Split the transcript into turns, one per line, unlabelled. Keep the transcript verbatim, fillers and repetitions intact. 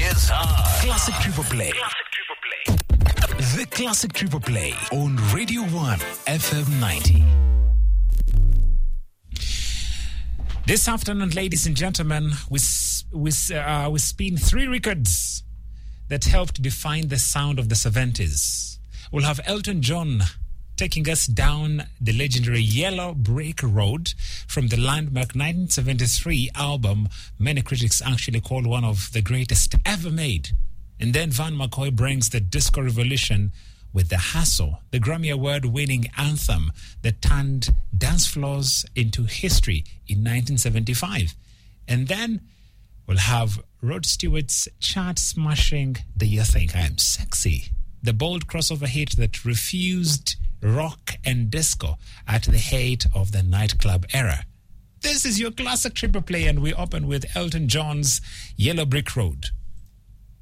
is on.
Classic Triple Play.
Classic Triple Play.
The Classic Triple Play on Radio one F M ninety. This afternoon, ladies and gentlemen, we we uh, we spin three records that helped define the sound of the seventies. We'll have Elton John taking us down the legendary Yellow Brick Road from the landmark nineteen seventy-three album many critics actually call one of the greatest ever made. And then Van McCoy brings the disco revolution with The Hustle, the Grammy Award-winning anthem that turned dance floors into history in nineteen seventy-five. And then we'll have Rod Stewart's chart-smashing Do You Think I'm Sexy? The bold crossover hit that refused rock and disco at the height of the nightclub era. This is your Classic Triple Play, and we open with Elton John's Yellow Brick Road.